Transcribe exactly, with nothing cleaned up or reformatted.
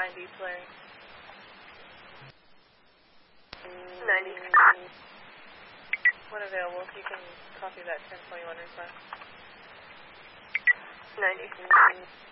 ninety, flaring. ninety. When available, if you can copy that ten twenty-one request. ninety.